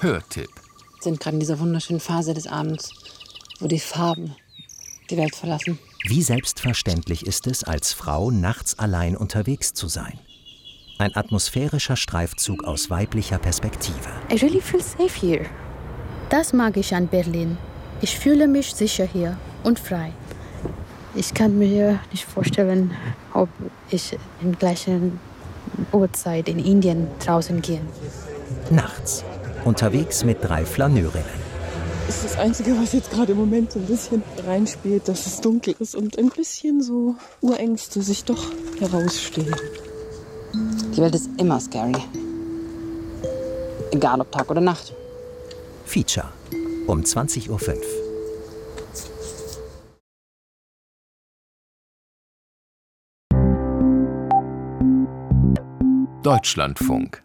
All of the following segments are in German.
Hörtipp. Wir sind gerade in dieser wunderschönen Phase des Abends, wo die Farben die Welt verlassen. Wie selbstverständlich ist es, als Frau nachts allein unterwegs zu sein? Ein atmosphärischer Streifzug aus weiblicher Perspektive. I really feel safe here. Das mag ich an Berlin. Ich fühle mich sicher hier und frei. Ich kann mir nicht vorstellen, ob ich in gleichen Uhrzeit in Indien draußen gehe. Nachts, unterwegs mit 3 Flaneurinnen. Das ist das Einzige, was jetzt gerade im Moment so ein bisschen reinspielt, dass es dunkel ist und ein bisschen so Urängste sich doch herausstehen. Die Welt ist immer scary. Egal ob Tag oder Nacht. Feature um 20:05 Uhr. Deutschlandfunk.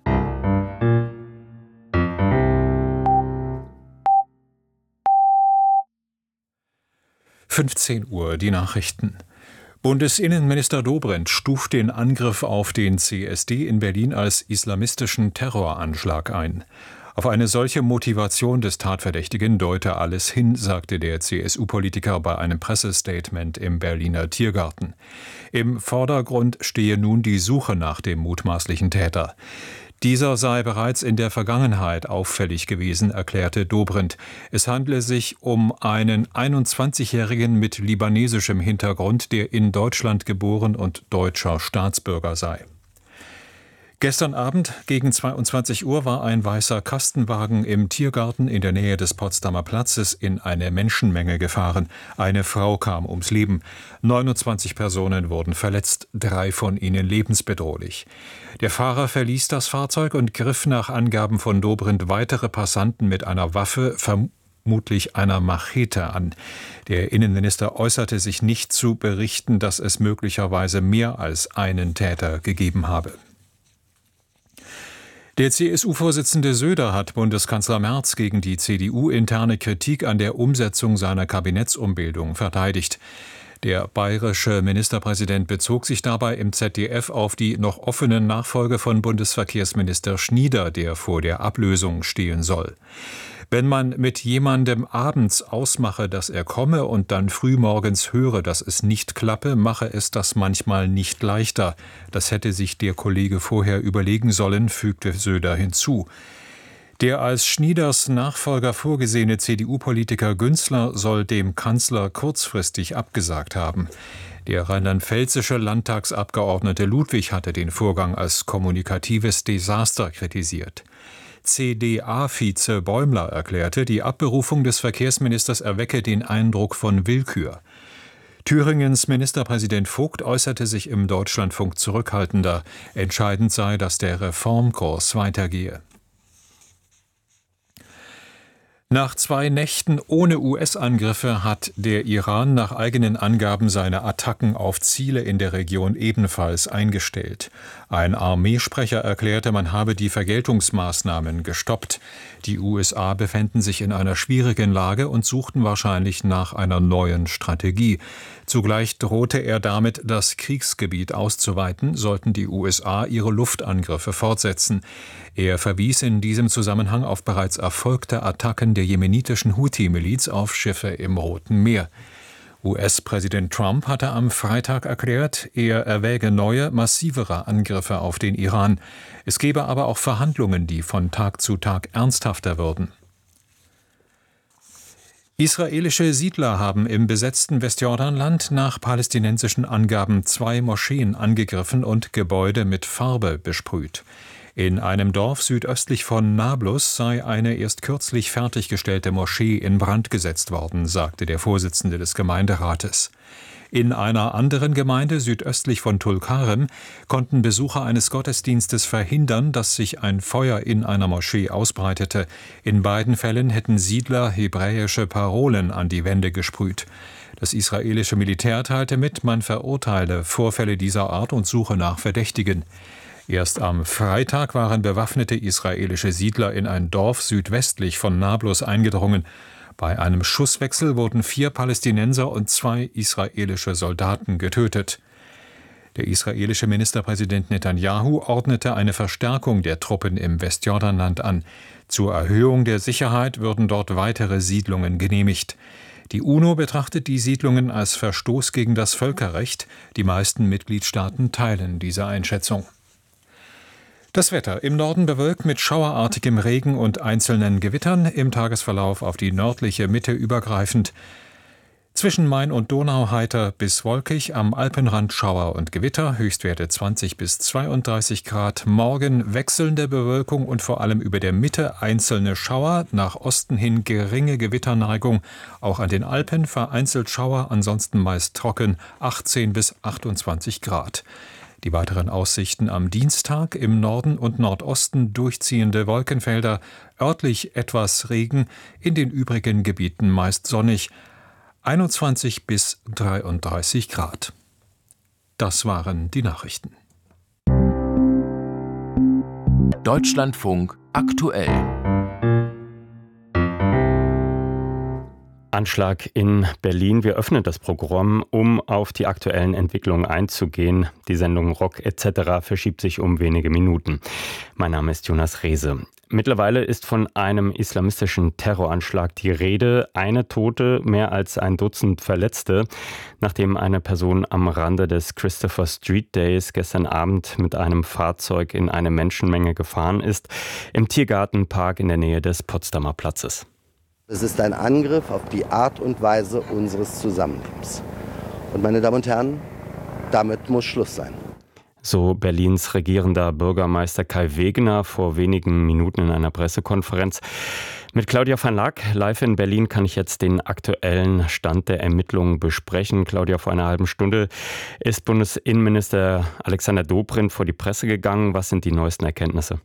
Uhr, die Nachrichten. Bundesinnenminister Dobrindt stuft den Angriff auf den CSD in Berlin als islamistischen Terroranschlag ein. Auf eine solche Motivation des Tatverdächtigen deute alles hin, sagte der CSU-Politiker bei einem Pressestatement im Berliner Tiergarten. Im Vordergrund stehe nun die Suche nach dem mutmaßlichen Täter. Dieser sei bereits in der Vergangenheit auffällig gewesen, erklärte Dobrindt. Es handle sich um einen 21-Jährigen mit libanesischem Hintergrund, der in Deutschland geboren und deutscher Staatsbürger sei. Gestern Abend gegen 22 Uhr war ein weißer Kastenwagen im Tiergarten in der Nähe des Potsdamer Platzes in eine Menschenmenge gefahren. Eine Frau kam ums Leben. 29 Personen wurden verletzt, 3 von ihnen lebensbedrohlich. Der Fahrer verließ das Fahrzeug und griff nach Angaben von Dobrindt weitere Passanten mit einer Waffe, vermutlich einer Machete, an. Der Innenminister äußerte sich nicht zu berichten, dass es möglicherweise mehr als einen Täter gegeben habe. Der CSU-Vorsitzende Söder hat Bundeskanzler Merz gegen die CDU-interne Kritik an der Umsetzung seiner Kabinettsumbildung verteidigt. Der bayerische Ministerpräsident bezog sich dabei im ZDF auf die noch offene Nachfolge von Bundesverkehrsminister Schnieder, der vor der Ablösung stehen soll. Wenn man mit jemandem abends ausmache, dass er komme und dann frühmorgens höre, dass es nicht klappe, mache es das manchmal nicht leichter. Das hätte sich der Kollege vorher überlegen sollen, fügte Söder hinzu. Der als Schnieders Nachfolger vorgesehene CDU-Politiker Günzler soll dem Kanzler kurzfristig abgesagt haben. Der rheinland-pfälzische Landtagsabgeordnete Ludwig hatte den Vorgang als kommunikatives Desaster kritisiert. CDA-Vize Bäumler erklärte, die Abberufung des Verkehrsministers erwecke den Eindruck von Willkür. Thüringens Ministerpräsident Vogt äußerte sich im Deutschlandfunk zurückhaltender. Entscheidend sei, dass der Reformkurs weitergehe. Nach 2 Nächten ohne US-Angriffe hat der Iran nach eigenen Angaben seine Attacken auf Ziele in der Region ebenfalls eingestellt. Ein Armeesprecher erklärte, man habe die Vergeltungsmaßnahmen gestoppt. Die USA befänden sich in einer schwierigen Lage und suchten wahrscheinlich nach einer neuen Strategie. Zugleich drohte er damit, das Kriegsgebiet auszuweiten, sollten die USA ihre Luftangriffe fortsetzen. Er verwies in diesem Zusammenhang auf bereits erfolgte Attacken der jemenitischen Houthi-Miliz auf Schiffe im Roten Meer. US-Präsident Trump hatte am Freitag erklärt, er erwäge neue, massivere Angriffe auf den Iran. Es gebe aber auch Verhandlungen, die von Tag zu Tag ernsthafter würden. Israelische Siedler haben im besetzten Westjordanland nach palästinensischen Angaben 2 Moscheen angegriffen und Gebäude mit Farbe besprüht. In einem Dorf südöstlich von Nablus sei eine erst kürzlich fertiggestellte Moschee in Brand gesetzt worden, sagte der Vorsitzende des Gemeinderates. In einer anderen Gemeinde südöstlich von Tulkarem konnten Besucher eines Gottesdienstes verhindern, dass sich ein Feuer in einer Moschee ausbreitete. In beiden Fällen hätten Siedler hebräische Parolen an die Wände gesprüht. Das israelische Militär teilte mit, man verurteile Vorfälle dieser Art und suche nach Verdächtigen. Erst am Freitag waren bewaffnete israelische Siedler in ein Dorf südwestlich von Nablus eingedrungen. Bei einem Schusswechsel wurden 4 Palästinenser und 2 israelische Soldaten getötet. Der israelische Ministerpräsident Netanyahu ordnete eine Verstärkung der Truppen im Westjordanland an. Zur Erhöhung der Sicherheit würden dort weitere Siedlungen genehmigt. Die UNO betrachtet die Siedlungen als Verstoß gegen das Völkerrecht. Die meisten Mitgliedstaaten teilen diese Einschätzung. Das Wetter: im Norden bewölkt mit schauerartigem Regen und einzelnen Gewittern, im Tagesverlauf auf die nördliche Mitte übergreifend. Zwischen Main und Donau heiter bis wolkig, am Alpenrand Schauer und Gewitter, Höchstwerte 20 bis 32 Grad. Morgen wechselnde Bewölkung und vor allem über der Mitte einzelne Schauer, nach Osten hin geringe Gewitterneigung, auch an den Alpen vereinzelt Schauer, ansonsten meist trocken, 18 bis 28 Grad. Die weiteren Aussichten am Dienstag: im Norden und Nordosten durchziehende Wolkenfelder, örtlich etwas Regen, in den übrigen Gebieten meist sonnig, 21 bis 33 Grad. Das waren die Nachrichten. Deutschlandfunk aktuell. Anschlag in Berlin. Wir öffnen das Programm, um auf die aktuellen Entwicklungen einzugehen. Die Sendung Rock etc. verschiebt sich um wenige Minuten. Mein Name ist Jonas Rehse. Mittlerweile ist von einem islamistischen Terroranschlag die Rede. Eine Tote, mehr als ein Dutzend Verletzte, nachdem eine Person am Rande des Christopher Street Days gestern Abend mit einem Fahrzeug in eine Menschenmenge gefahren ist, im Tiergartenpark in der Nähe des Potsdamer Platzes. Es ist ein Angriff auf die Art und Weise unseres Zusammenlebens. Und meine Damen und Herren, damit muss Schluss sein. So Berlins regierender Bürgermeister Kai Wegener vor wenigen Minuten in einer Pressekonferenz. Mit Claudia van Laak live in Berlin kann ich jetzt den aktuellen Stand der Ermittlungen besprechen. Claudia, vor einer halben Stunde ist Bundesinnenminister Alexander Dobrindt vor die Presse gegangen. Was sind die neuesten Erkenntnisse?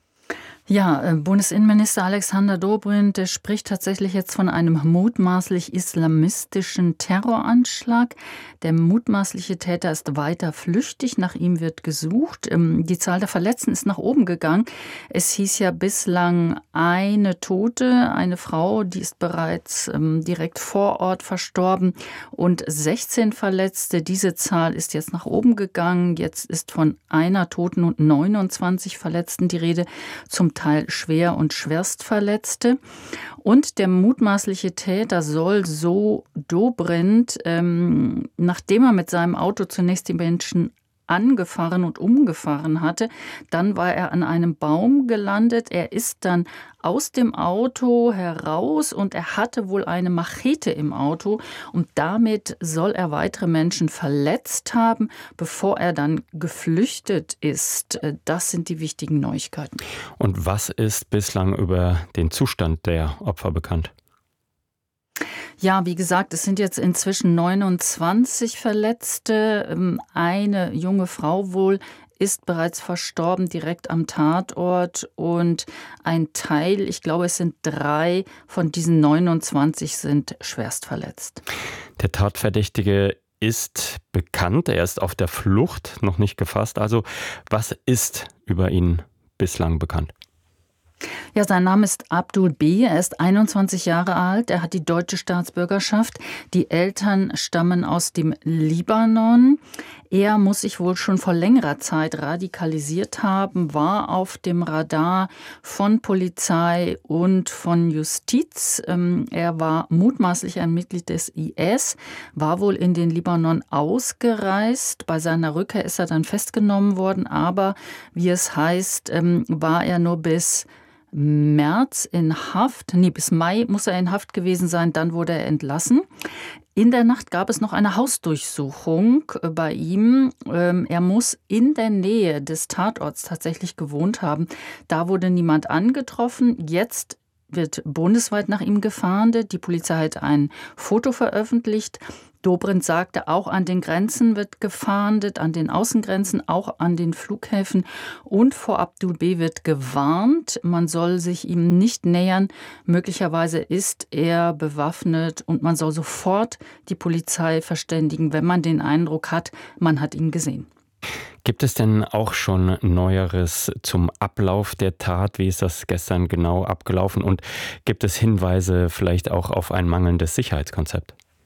Ja, Bundesinnenminister Alexander Dobrindt, der spricht tatsächlich jetzt von einem mutmaßlich islamistischen Terroranschlag. Der mutmaßliche Täter ist weiter flüchtig, nach ihm wird gesucht. Die Zahl der Verletzten ist nach oben gegangen. Es hieß ja bislang eine Tote, eine Frau, die ist bereits direkt vor Ort verstorben, und 16 Verletzte. Diese Zahl ist jetzt nach oben gegangen. Jetzt ist von einer Toten und 29 Verletzten die Rede, zum Teil schwer und Schwerstverletzte. Und der mutmaßliche Täter soll, so Dobrindt, nachdem er mit seinem Auto zunächst die Menschen angefahren und umgefahren hatte, dann war er an einem Baum gelandet. Er ist dann aus dem Auto heraus und er hatte wohl eine Machete im Auto und damit soll er weitere Menschen verletzt haben, bevor er dann geflüchtet ist. Das sind die wichtigen Neuigkeiten. Und was ist bislang über den Zustand der Opfer bekannt? Ja, wie gesagt, es sind jetzt inzwischen 29 Verletzte. Eine junge Frau wohl ist bereits verstorben, direkt am Tatort. Und ein Teil, ich glaube, es sind 3 von diesen 29 sind schwerst verletzt. Der Tatverdächtige ist bekannt, er ist auf der Flucht, noch nicht gefasst. Also, was ist über ihn bislang bekannt? Ja, sein Name ist Abdul B. Er ist 21 Jahre alt. Er hat die deutsche Staatsbürgerschaft. Die Eltern stammen aus dem Libanon. Er muss sich wohl schon vor längerer Zeit radikalisiert haben, war auf dem Radar von Polizei und von Justiz. Er war mutmaßlich ein Mitglied des IS, war wohl in den Libanon ausgereist. Bei seiner Rückkehr ist er dann festgenommen worden, aber wie es heißt, war er nur bis März in Haft. Bis Mai muss er in Haft gewesen sein, dann wurde er entlassen. In der Nacht gab es noch eine Hausdurchsuchung bei ihm. Er muss in der Nähe des Tatorts tatsächlich gewohnt haben. Da wurde niemand angetroffen. Jetzt wird bundesweit nach ihm gefahndet. Die Polizei hat ein Foto veröffentlicht. Dobrindt sagte, auch an den Grenzen wird gefahndet, an den Außengrenzen, auch an den Flughäfen. Und vor Abdul B. wird gewarnt, man soll sich ihm nicht nähern. Möglicherweise ist er bewaffnet und man soll sofort die Polizei verständigen, wenn man den Eindruck hat, man hat ihn gesehen. Gibt es denn auch schon Neueres zum Ablauf der Tat? Wie ist das gestern genau abgelaufen? Und gibt es Hinweise vielleicht auch auf ein mangelndes Sicherheitskonzept?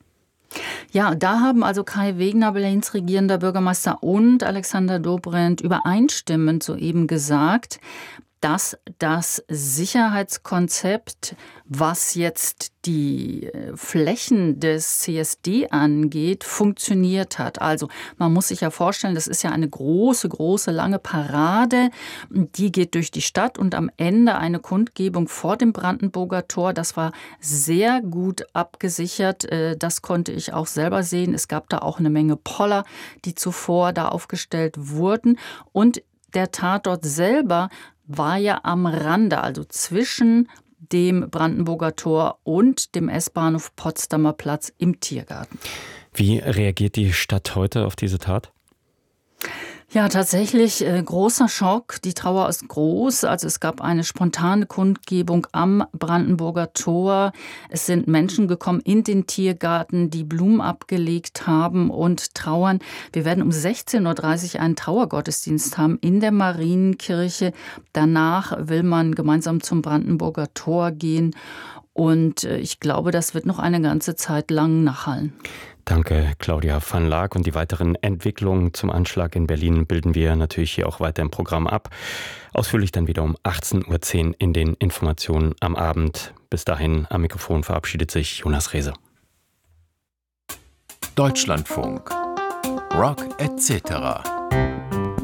Ja, da haben also Kai Wegner, Berlins regierender Bürgermeister, und Alexander Dobrindt übereinstimmend soeben gesagt, dass das Sicherheitskonzept, was jetzt die Flächen des CSD angeht, funktioniert hat. Also man muss sich ja vorstellen, das ist ja eine große, lange Parade. Die geht durch die Stadt und am Ende eine Kundgebung vor dem Brandenburger Tor. Das war sehr gut abgesichert. Das konnte ich auch selber sehen. Es gab da auch eine Menge Poller, die zuvor da aufgestellt wurden. Und der Tatort selber war ja am Rande, also zwischen dem Brandenburger Tor und dem S-Bahnhof Potsdamer Platz im Tiergarten. Wie reagiert die Stadt heute auf diese Tat? Ja, tatsächlich großer Schock. Die Trauer ist groß. Also es gab eine spontane Kundgebung am Brandenburger Tor. Es sind Menschen gekommen in den Tiergarten, die Blumen abgelegt haben und trauern. Wir werden um 16.30 Uhr einen Trauergottesdienst haben in der Marienkirche. Danach will man gemeinsam zum Brandenburger Tor gehen. Und ich glaube, das wird noch eine ganze Zeit lang nachhallen. Danke, Claudia van Laak. Und die weiteren Entwicklungen zum Anschlag in Berlin bilden wir natürlich hier auch weiter im Programm ab. Ausführlich dann wieder um 18.10 Uhr in den Informationen am Abend. Bis dahin am Mikrofon verabschiedet sich Jonas Rehse. Deutschlandfunk. Rock etc.